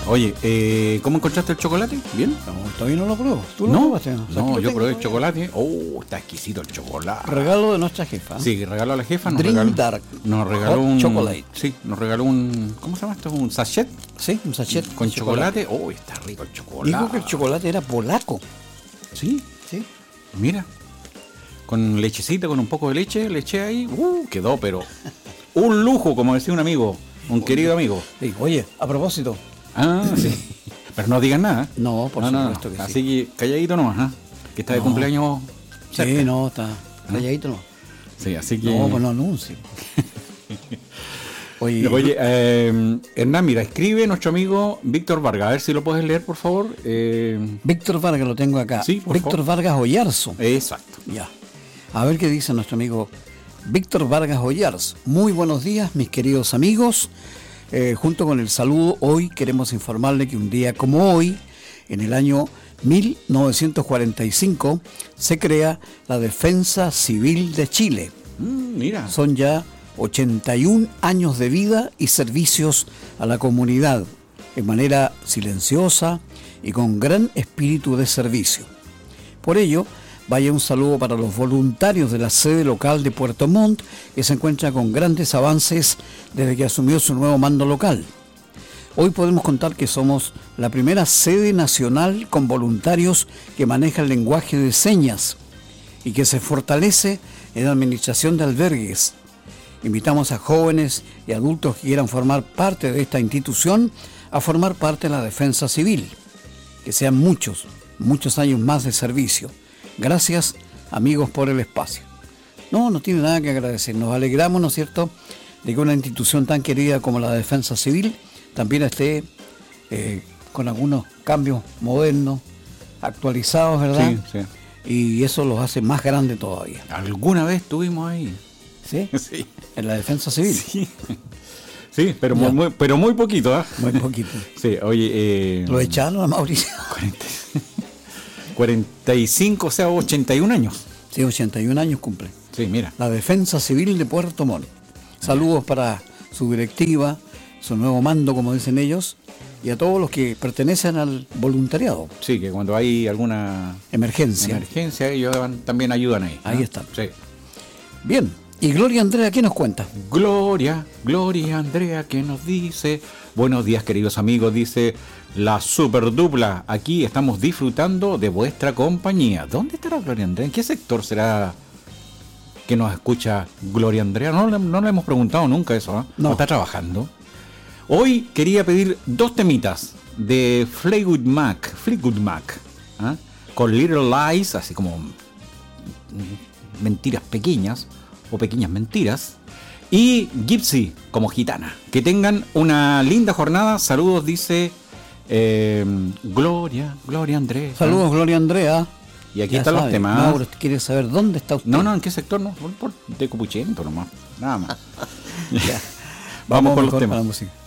Oye, ¿cómo encontraste el chocolate? ¿Bien? No, todavía no lo pruebo. ¿Tú lo No, probaste? no, yo probé el chocolate. Oh, está exquisito el chocolate. Regalo de nuestra jefa. Sí, regaló a la jefa. Dream Dark. Nos regaló Hot un chocolate. Sí, nos regaló un. ¿Cómo se llama esto? Un sachet Sí, un sachet con chocolate. Oh, está rico el chocolate. Dijo que el chocolate era polaco. Sí, Sí. mira. Con lechecita, con un poco de leche, le eché ahí. Quedó, pero un lujo, como decía un amigo, un querido amigo. Sí. Oye, a propósito. Sí. Pero no digan nada. No, por supuesto que sí. Así que calladito nomás, ¿ah? Que está de cumpleaños cerca. Sí, no, está calladito no. Sí, así que... No, pues no anuncie. Oye, Hernán, mira, escribe nuestro amigo Víctor Vargas. A ver si lo puedes leer, por favor. Víctor Vargas lo tengo acá. Sí, por Víctor favor. Vargas Oyarzo. Exacto. Ya. A ver qué dice nuestro amigo Víctor Vargas Oyarzo. Muy buenos días, mis queridos amigos. Junto con el saludo, hoy queremos informarle que un día como hoy, en el año 1945, se crea la Defensa Civil de Chile. Mira. Son ya 81 años de vida y servicios a la comunidad, de manera silenciosa y con gran espíritu de servicio. Por ello, vaya un saludo para los voluntarios de la sede local de Puerto Montt, que se encuentra con grandes avances desde que asumió su nuevo mando local. Hoy podemos contar que somos la primera sede nacional con voluntarios que maneja el lenguaje de señas y que se fortalece en la administración de albergues. Invitamos a jóvenes y adultos que quieran formar parte de esta institución a formar parte de la Defensa Civil. Que sean muchos años más de servicio. Gracias, amigos, por el espacio. No tiene nada que agradecer. Nos alegramos, ¿no es cierto?, de que una institución tan querida como la Defensa Civil también esté con algunos cambios modernos, actualizados, ¿verdad? Sí. Y eso los hace más grandes todavía. ¿Alguna vez estuvimos ahí? ¿Sí? Sí. En la Defensa Civil. Sí, pero muy poquito, ¿ah? Muy poquito. Sí, oye... Lo echaron a Mauricio. 45, o sea, 81 años. Sí, 81 años cumple. Sí, mira. La Defensa Civil de Puerto Montt. Saludos para su directiva, su nuevo mando, como dicen ellos, y a todos los que pertenecen al voluntariado. Sí, que cuando hay alguna Emergencia. ellos también ayudan ahí. Ahí están. Sí. Bien. Y Gloria Andrea, ¿qué nos cuenta? Gloria Andrea, ¿qué nos dice? Buenos días, queridos amigos, dice la super dupla. Aquí estamos disfrutando de vuestra compañía. ¿Dónde estará Gloria Andrea? ¿En qué sector será que nos escucha Gloria Andrea? No le hemos preguntado nunca eso, ¿eh? No. ¿Está trabajando? Hoy quería pedir 2 temitas de Fleetwood Mac, ¿eh? Con Little Lies, así como mentiras pequeñas o pequeñas mentiras, y Gypsy como gitana. Que tengan una linda jornada. Saludos, dice Gloria Andrea. Saludos, Gloria Andrea. Y aquí Ya están sabe, los temas. Mauro quiere saber dónde está usted. No, ¿en qué sector? No, de Copuchento nomás, nada más. Ya. Vamos con los mejor temas. para la música.